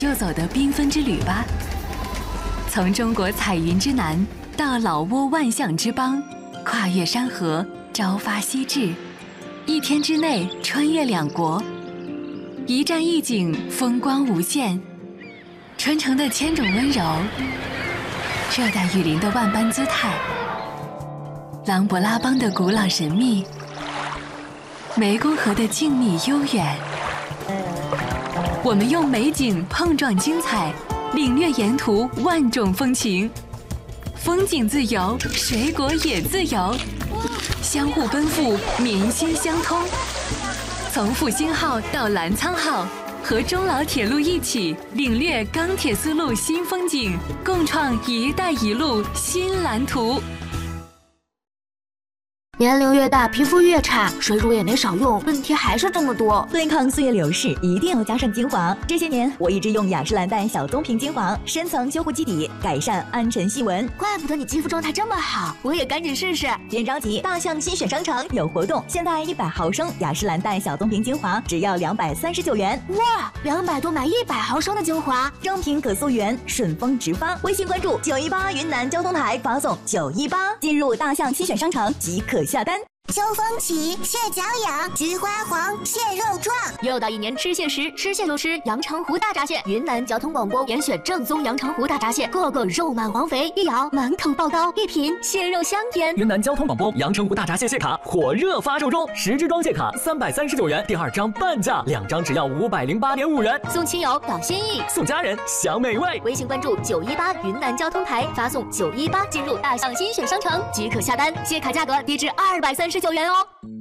就走的缤纷之旅吧。从中国彩云之南到老挝万象之邦，跨越山河，朝发夕至，一天之内穿越两国，一站一景，风光无限。春城的千种温柔，热带雨林的万般姿态，琅勃拉邦的古老神秘，湄公河的静谧悠远。我们用美景碰撞精彩，领略沿途万种风情。风景自由，水果也自由，相互奔赴，民心相通。从复兴号到澜沧号，和中老铁路一起领略钢铁丝路新风景，共创“一带一路”新蓝图。 年龄越大，皮肤越差，水乳也没少用，问题还是这么多。 对抗岁月流逝，一定要加上精华。这些年，我一直用雅诗兰黛小棕瓶精华，深层修护基底，改善暗沉细纹。 怪不得你肌肤状态这么好，我也赶紧试试。 别着急，大象新选商城有活动，现在100毫升雅诗兰黛小棕瓶精华只要239元。 哇，200多买100毫升的精华， 正品可溯源，顺丰直发。微信关注918云南交通台，发送918，进入大象新选商城即可下单。 秋风起，蟹脚痒，菊花黄，蟹肉壮。 又到一年吃蟹时，吃蟹就吃阳澄湖大闸蟹。云南交通广播严选正宗阳澄湖大闸蟹，个个肉满黄肥，一咬满口爆膏，一品蟹肉香甜。 云南交通广播阳澄湖大闸蟹蟹卡火热发售中，10支装蟹卡339元，第2张半价，2张只要508.5元。 送亲友表心意， 送家人享美味。 微信关注918云南交通台，发送918进入大象新选商城即可下单，蟹卡价格低至239元哦。